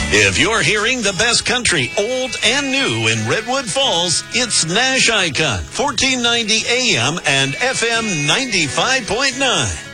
If you're hearing the best country, old and new in Redwood Falls, it's Nash Icon, 1490 AM and FM 95.9.